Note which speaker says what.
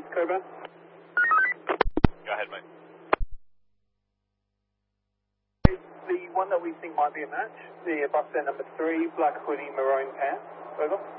Speaker 1: Cobra.
Speaker 2: Go ahead, mate.
Speaker 1: The one that we think might be a match, the bus stand number 3, black hoodie, maroon pants. Over.